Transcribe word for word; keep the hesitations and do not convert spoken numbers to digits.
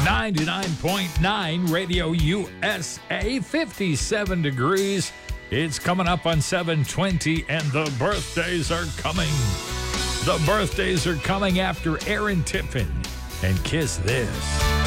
ninety-nine point nine Radio U S A, fifty-seven degrees. It's coming up on seven twenty, and the birthdays are coming. The birthdays are coming after Aaron Tiffin and Kiss This.